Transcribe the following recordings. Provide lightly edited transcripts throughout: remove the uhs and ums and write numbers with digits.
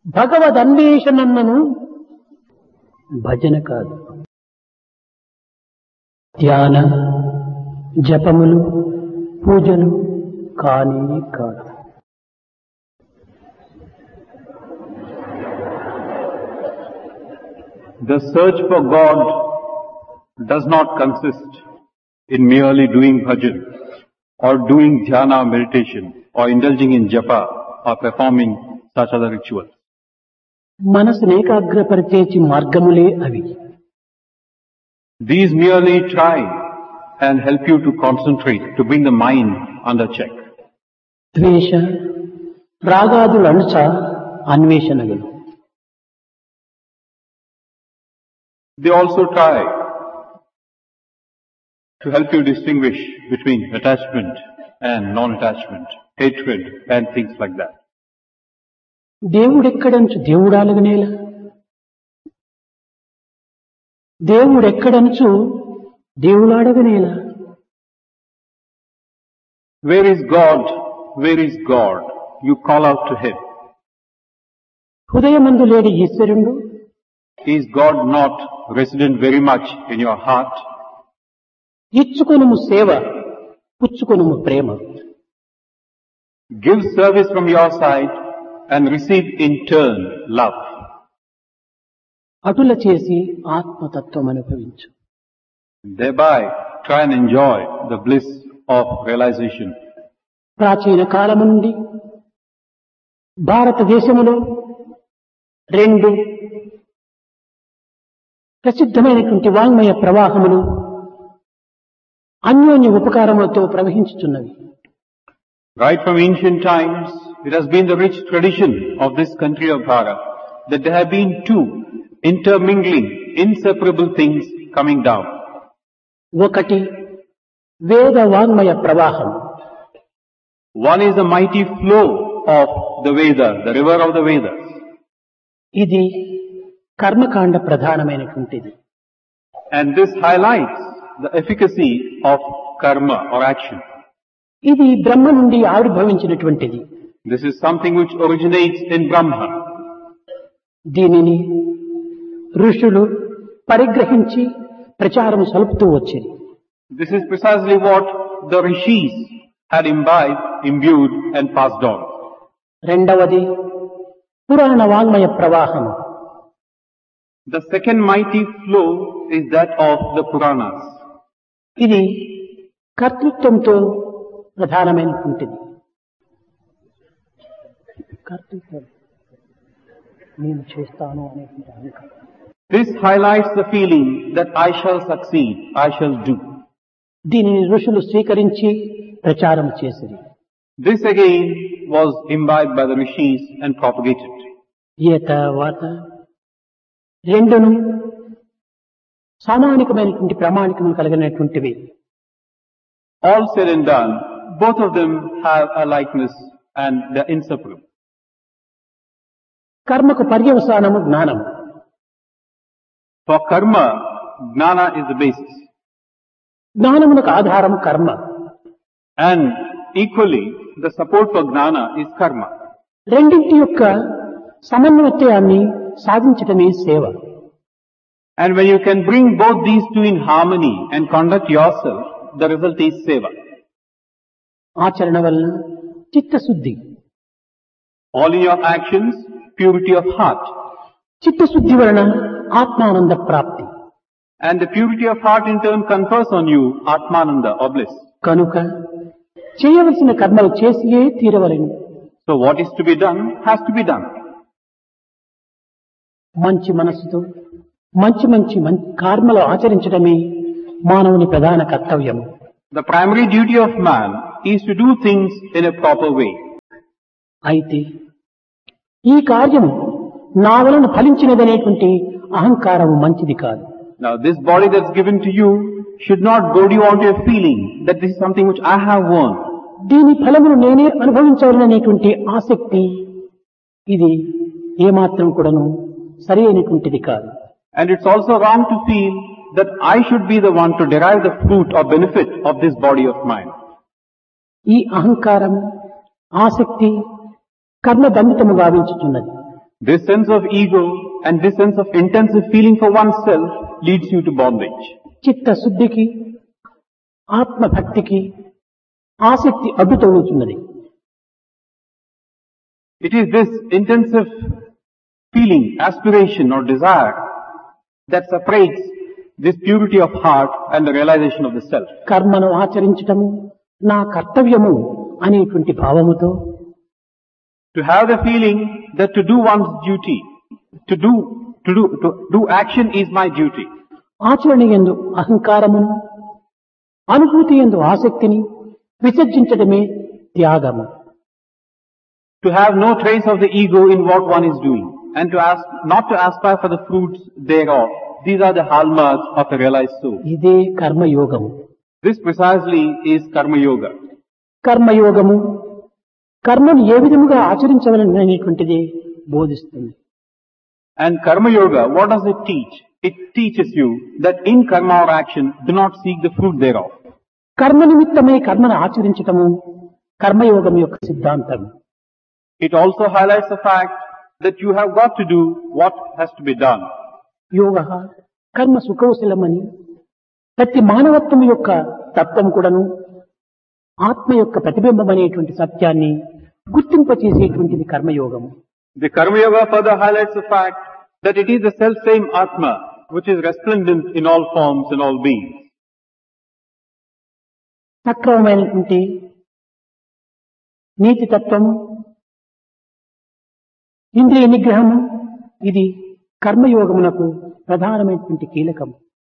భగవద్ అన్వేషణను భజన కాదు, ధ్యాన జపములు పూజలు కానే కాదు. The search for God does not consist in merely doing bhajan or doing dhyana meditation or indulging in japa or performing such other rituals. మనసును ఏకాగ్రపరిచేచి మార్గములే అవి. These merely try and help you to concentrate, to bring the mind under check. ద్వేష రాగాదుల అనుస అన్వేషణలు. They also try to help you distinguish between attachment and non-attachment, hatred and things like that. దేవుడెక్కడంచు దేవుడాలగనేలా, దేవుడెక్కడంచు దేవుడాడగనేలా. Where is God? Where is God? You call out to Him. హృదయమందు లేడి ఈశ్వరుడు, Is God not resident very much in your heart? ఇచ్చుకొనుము సేవ పుచ్చుకొనుము ప్రేమ. Give service from your side and receive in turn love. అటుల చేసి ఆత్మతత్వం అనుభవించు. Thereby try and enjoy the bliss of realization. ప్రాచీన కాలము నుండి భారతదేశములో రెండు ప్రసిద్ధమైనటువంటి వాంగ్మయ ప్రవాహములు అన్యోన్య ఉపకారములతో ప్రవహించుచున్నవి. Right from ancient times, it has been the rich tradition of this country of Bharat that there have been two intermingling, inseparable things coming down. ఒకటి వేద వాంగ్మయ ప్రవాహం. One is the mighty flow of the Veda, the river of the Vedas. ఇది కర్మకాండ ప్రధానమైనటువంటిది. And this highlights the efficacy of karma or action. ఇది బ్రహ్మ నుండి ఆవిర్భవించినటువంటిది. This is something which originates in Brahma. దీనిని ఋషులు పరిగ్రహించి ప్రచారం సలుపుతూ వచ్చేది. This is precisely what the rishis had imbibed, imbued and passed on. రెండవది పురాణ వాంగ్మయ ప్రవాహం. The second mighty flow is that of the Puranas. ఇది కర్తృత్వంతో ప్రధానమైనటువంటిది. కర్తృత్వం నేను చేస్తాను అనేటువంటి అహంకారం. This highlights the feeling that I shall succeed, I shall do. దీనిని ఋషులు స్వీకరించి ప్రచారం చేసిరి. This again was imbibed by the rishis and propagated. ఏ తర్వాత రెండును సామానికమైనటువంటి ప్రామాణికము కలిగినటువంటివి. All said and done, both of them have a likeness and they are inseparable. కర్మకు పర్యవసానము జ్ఞానము. For karma, gnana is the basis. జ్ఞానమునకు ఆధారము కర్మ. And equally, the support for gnana is karma. రెండింటి యొక్క సమన్వయాన్ని సాధించటమే సేవ. And when you can bring both these two in harmony and conduct yourself, the result is seva. ఆచరణ వలన చిత్తశుద్ధి. All in your actions, purity of heart. చిత్తశుద్ధి వలన ఆత్మానంద ప్రాప్తి. And the purity of heart in turn confers on you Atmananda or bliss. కనుక చేయవలసిన కర్మలు చేసియే తీరవలెను. So what is to be done has to be done. మంచి మనసుతో మంచి మంచి కర్మలు ఆచరించడమే మానవుని ప్రధాన కర్తవ్యము. The primary duty of man is to do things in a proper way. అయితే ఈ కార్యము నా వలన ఫలించినదనేటువంటి అహంకారము మంచిది కాదు. Now this body that's given to you should not goad you onto a feeling that this is something which I have won. దీని ఫలమును నేనే అనుభవించాలనేటువంటి ఆసక్తి ఇది ఏమాత్రం కూడాను సరి అయినటువంటిది కాదు. And it's also wrong to feel that I should be the one to derive the fruit or benefit of this body of mine. ఈ అహంకారం ఆసక్తి కర్మ బంధితము గావించుతున్నది. This sense of ego and this sense of intensive feeling for oneself leads you to bondage. చిత్త శుద్ధికి ఆత్మభక్తికి ఆసక్తి అడ్డు తగులుతున్నది. It is this intensive feeling, aspiration or desire that separates this purity of heart and the realization of the self. కర్మను ఆచరించటము నా కర్తవ్యము అనేటువంటి భావముతో To have the feeling that to do one's duty, to do action is my duty. ఆచరణ యందు అహంకారమును అనుభూతి యందు ఆసక్తిని విసర్జించడమే త్యాగము. To have no trace of the ego in what one is doing and not to aspire for the fruits thereof. These are the hallmarks of a realized soul. ఇదే కర్మయోగము. This precisely is karma yoga. కర్మయోగము కర్మను ఏ విధముగా ఆచరించవలననేటువంటిది బోధిస్తుంది. And karma yoga, what does it teach? It teaches you that in karma or action, do not seek the fruit thereof. కర్మ నిమిత్తమై కర్మను ఆచరించటము కర్మయోగం యొక్క సిద్ధాంతం. It also highlights the fact that you have got to do what has to be done. యోగ కర్మ సుకౌశలమని ప్రతి మానవత్వం యొక్క తత్వం కూడాను ఆత్మ యొక్క ప్రతిబింబం అనేటువంటి సత్యాన్ని గుర్తింపచేసేటువంటిది కర్మయోగము. The karma yoga further highlights the fact that it is the self-same atma which is resplendent in all forms and all beings. సక్రమమైనటువంటి నీతి తత్వము, ఇంద్రియ నిగ్రహము ఇది కర్మయోగమునకు ప్రధానమైనటువంటి కీలకము.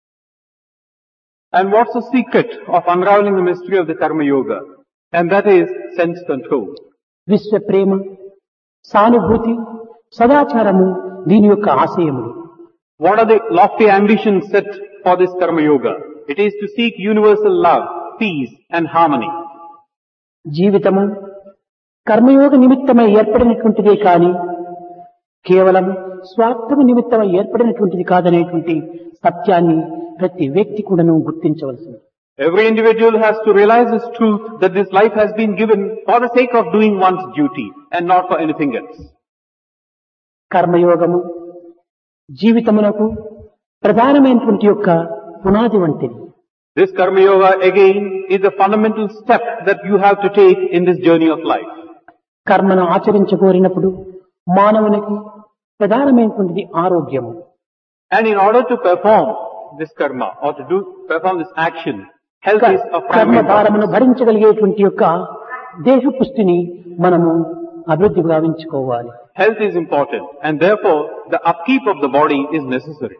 And what's the secret of unraveling the mystery of the karma yoga? And that is sense control. విశ్వ ప్రేమ, సానుభూతి, సదాచారము దీని యొక్క ఆశయములు. What are the lofty ambitions set for this karma yoga? It is to seek universal love, peace and harmony. జీవితము కర్మయోగ నిమిత్తమై ఏర్పడినటువంటిదే కాని కేవలం స్వార్థము నిమిత్తమై ఏర్పడినటువంటిది కాదనేటువంటి సత్యాన్ని ప్రతి వ్యక్తి కూడాను గుర్తించవలసింది. Every individual has to realize this truth that this life has been given for the sake of doing one's duty and not for anything else. కర్మయోగము జీవితమునకు ప్రధానమైనటువంటి యొక్క పునాది వంటిది. This karma yoga again is a fundamental step that you have to take in this journey of life. కర్మను ఆచరించగోరినప్పుడు మానవునికి ప్రధానమైనటువంటిది ఆరోగ్యము. And in order to perform this karma or to perform this action, health is of కర్మ primary importance. భారమును భరించగలిగేటువంటి యొక్క దేహ పుష్టిని మనము అభివృద్ధి గావించుకోవాలి. Health is important and therefore the upkeep of the body is necessary.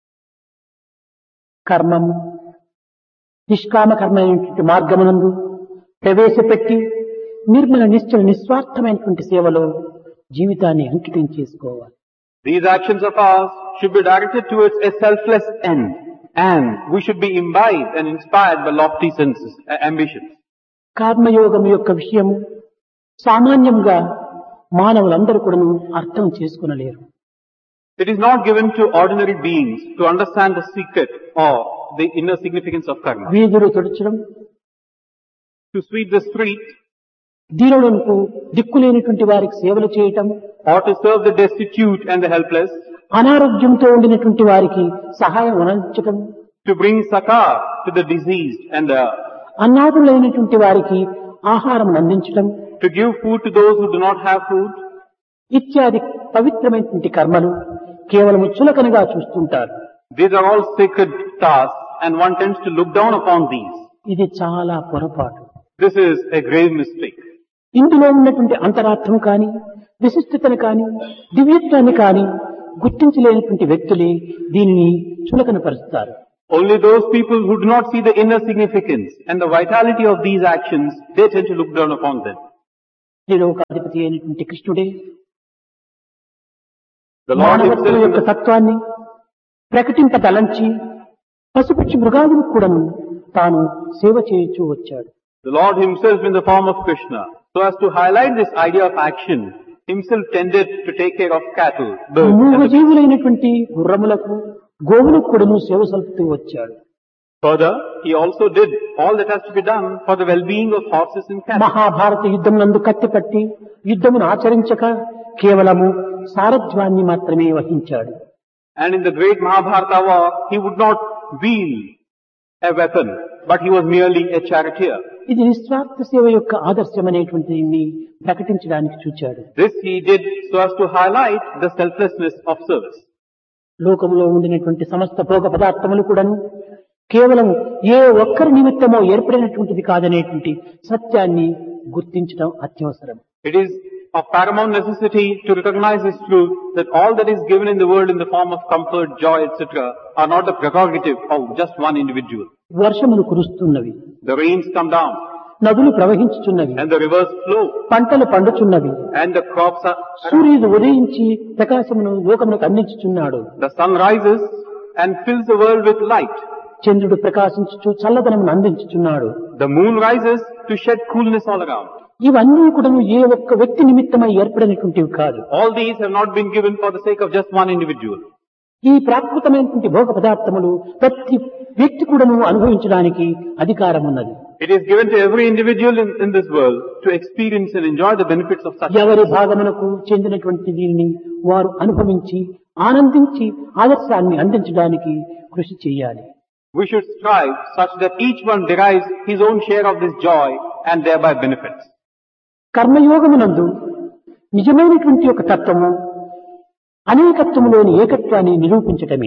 కర్మము నిష్కామ కర్మైనటువంటి మార్గమునందు ప్రవేశపెట్టి నిర్మల నిశ్చల నిస్వార్థమైనటువంటి సేవలో జీవితాన్ని అంకితం చేసుకోవాలి. These actions of ours should be directed towards a selfless end, and we should be imbibed and inspired by lofty senses, ambitions. కర్మయోగం యొక్క విషయము సామాన్యంగా మానవులందరూ కూడాను అర్థం చేసుకునలేరు. It is not given to ordinary beings to understand the secret or the inner significance of karma. వీధులు తుడచడం, To sweep the street దీనులకు దిక్కులేనటువంటి వారికి సేవలు చేయటం, or to serve the destitute and the helpless, అనారోగ్యంతో ఉండినటువంటి వారికి సహాయం అందించటం, to bring succor to the diseased and అన్నాథులైనటువంటి వారికి ఆహారం అందించటం to give food to those who do not have food. ఇత్యాది పవిత్రమైనటువంటి కర్మలు కేవలం చులకనగా చూస్తుంటారు. These are all sacred tasks and one tends to look down upon these. ఇది చాలా పొరపాటు. This is a grave mistake. ఇందులో ఉన్నటువంటి అంతరార్థం కాని విశిష్టతను కాని దివ్యత్వాన్ని కాని గుర్తించలేనటువంటి వ్యక్తులే దీనిని చులకన పరుస్తారు. Only those people who do not see the inner significance and the vitality of these actions, they tend to look down upon them. త్రిలోకాధిపతి అయినటువంటి కృష్ణుడే The Lord మానవత్వం యొక్క himself, తత్వాన్ని ప్రకటింపదలంచి పశుపక్షి మృగాదులకు కూడాను తాను సేవ చేయించూ వచ్చాడు. the Lord himself in the form of Krishna, so as to highlight this idea of action, himself tended to take care of cattle, birds, and the మూగజీవులైనటువంటి గుర్రములకు గోవులకు కూడాను సేవ సల్పుతూ వచ్చాడు. further, he also did all that has to be done for the well-being of horses and cattle. Mahabharata యుద్ధం నందు కత్తిపట్టి యుద్ధమును ఆచరించక కేవలము సారథ్యాన్ని మాత్రమే వహించాడు. And in the great Mahabharata war, he would not wield a weapon, but he was merely a charioteer. ఇది నిస్వార్థ సేవ యొక్క ఆదర్శం అనేటువంటిది ప్రకటించడానికి చూచాడు. This he did so as to highlight the selflessness of service. లోకంలో ఉండినటువంటి సమస్త భోగ పదార్థములు కూడాను కేవలం ఏ ఒక్కరి నిమిత్తమో ఏర్పడినటువంటిది కాదనేటువంటి సత్యాన్ని గుర్తించడం అత్యవసరం. It is of paramount necessity to recognize this truth that all that is given in the world in the form of comfort, joy, etc. are not the prerogative of just one individual. వర్షములు కురుస్తున్నవి, The rains come down నదులు ప్రవహించుచున్నవి, and the rivers flow పంటలు పండుచున్నవి, and the crops are... సూర్యుడు ఉదయించి ప్రకాశమును లోకమునకు అందించుచున్నాడు. The sun rises and fills the world with light. చంద్రుడు ప్రకాశించుచు చల్లదనమును అందించుచున్నాడు. The moon rises to shed coolness all around. ఇవన్నీ కూడా ఏ ఒక్క వ్యక్తి నిమిత్తమై ఏర్పడినటువంటివి కాదు. All these have not been given for the sake of just one individual. ఈ ప్రాకృతమైనటువంటి భోగ పదార్థములు ప్రతి వ్యక్తి కూడాను అనుభవించడానికి అధికారం ఉన్నది. It is given to every individual in this world to experience and enjoy the benefits of such. ఎవరి భాగమునకు చెందినటువంటి దీనిని వారు అనుభవించి ఆనందించి ఆదర్శాన్ని అందించడానికి కృషి చేయాలి. We should strive such that each one derives his own share of this joy and thereby benefits. కర్మయోగమునందు నిజమైనటువంటి ఒక తత్వము అనేకత్వములోని ఏకత్వాన్ని నిరూపించటమే.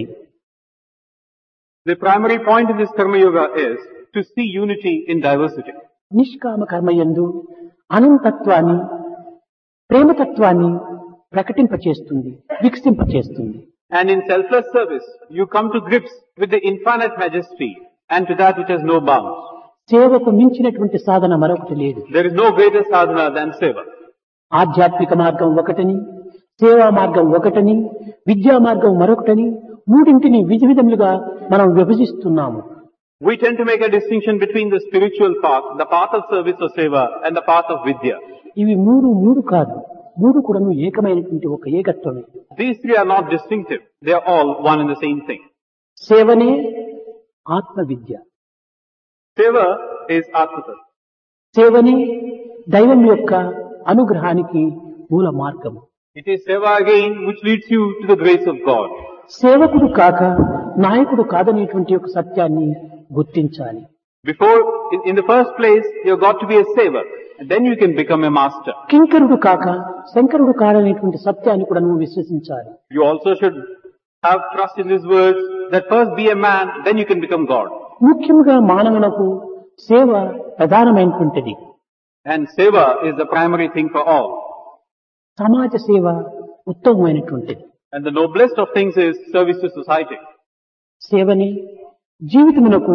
The primary point in this Karma Yoga is to see unity in diversity. నిష్కామ కర్మయందు అనంతత్వాన్ని ప్రేమతత్వాన్ని ప్రకటింపచేస్తుంది, వికసింపచేస్తుంది. And in selfless service, you come to grips with the infinite majesty and to that which has no bounds. సేవకు మించినటువంటి సాధన మరొకటి లేదు. There is no greater sadhana than seva. ఆధ్యాత్మిక మార్గం ఒకటని, సేవా మార్గం ఒకటని, విద్యా మార్గం మరొకటని, మూడింటిని విధములుగా మనం విభజిస్తున్నాము. We tend to make a distinction between the spiritual path, the path of service or seva, and the path of vidya. ఇవి మూడు కాదు, మూడు కూడాను ఏకమైనటువంటి ఒక ఏకత్వమే. These three are not distinctive. They are all one and the same thing. సేవనే ఆత్మ విద్య, Seva is Atmata. సేవనే దైవం యొక్క అనుగ్రహానికి మూల మార్గము. It is seva again which leads you to the grace of God. సేవకుడు కాక నాయకుడు కాదనేటువంటి ఒక సత్యాన్ని గుర్తించాలి. Before, in the first place, you have got to be a saver. And then you can become a master. కింకరుడు కాక శంకరుడు కాదనేటువంటి సత్యాన్ని కూడా నువ్వు విశ్వసించాలి. You also should have trust in these words that first be a man, then you can become God. ముఖ్యంగా మానవునకు సేవ ప్రధానమైనటువంటిది. And seva is the primary thing for all. సమాజ సేవ ఉత్తమమైనటువంటిది. And the noblest of things is service to society. సేవని జీవితమునకు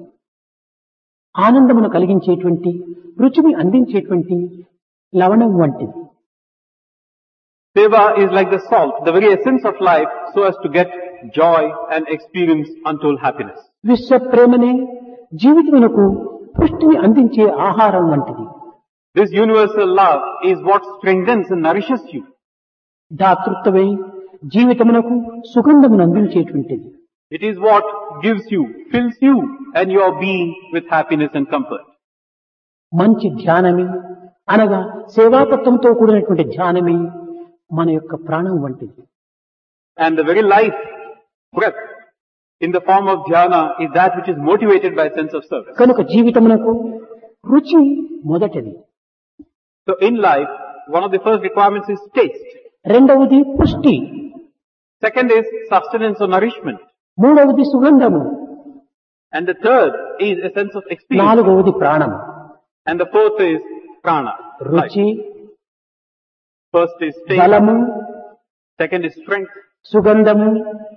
ఆనందమును కలిగించేటువంటి, రుచిని అందించేటువంటి లవణం వంటిది. Seva is like the salt, the very essence of life, so as to get joy and experience untold happiness. విశ్వ ప్రేమనే జీవితమునకు పుష్టిని అందించే ఆహారం వంటిది. This universal love is what strengthens and nourishes you. దాతృత్వమై జీవితమునకు సుగంధమును అందించేటువంటిది. It is what gives you, fills you and your being with happiness and comfort. మంచి ధ్యానమే అనగా సేవాతత్వంతో కూడినటువంటి ధ్యానమే మన యొక్క ప్రాణం వంటిది. And the very life, breath, in the form of dhyana is that which is motivated by sense of service. కనుక జీవితమునకు రుచి మొదటిది. So in life, one of the first requirements is taste. రెండవది పుష్టి, Second is sustenance or nourishment. మూడవది సుగంధము, And the third is a sense of experience. నాలుగవది ప్రాణం. And the fourth is prana. Life. రుచి, First is taste. బలము, Second is strength. సుగంధము,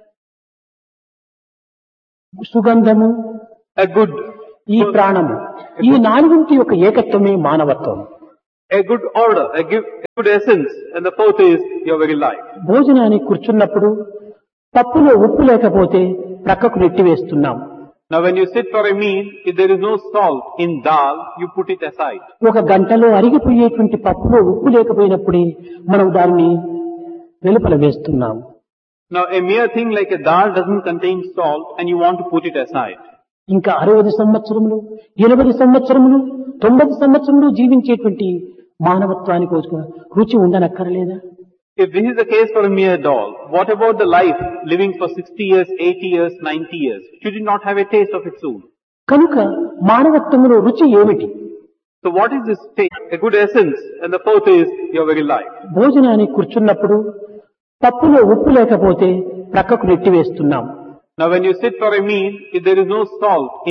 A good, ఈ ప్రాణము, ఈ నాలుగింటి యొక్క ఏకత్వమే మానవత్వం. a good order, a good essence. And the fourth is your very life. భోజనానికి కూర్చున్నప్పుడు పప్పులో ఉప్పు లేకపోతే ప్రక్కకు నెట్టివేస్తున్నాం. Now when you sit for a meal, if there is no salt in dal, you put it aside. ఒక గంటలో అరిగిపోయేటువంటి పప్పులో ఉప్పు లేకపోయినప్పుడే మనం దాన్ని వెలుపల వేస్తున్నాం. Now a mere thing like a dal doesn't contain salt and you want to put it aside. ఇంకా 60 సంవత్సరములు, 80 సంవత్సరములు, 90 సంవత్సరములు జీవించేటువంటి మానవత్వానికి రుచి ఉండనక్కర్లేదా? If this is the case for a mere doll, what about the life living for 60 years, 80 years, 90 years? Should it not have a taste of its own? కనుక మానవత్వములో రుచి ఏమిటి? So what is this taste? A good essence, and the fourth is your very life. భోజనానికి కూర్చున్నప్పుడు పప్పులో ఉప్పు లేకపోతే ప్రక్కకు నెట్టివేస్తున్నాం. Now when you sit for a meal, if there is no salt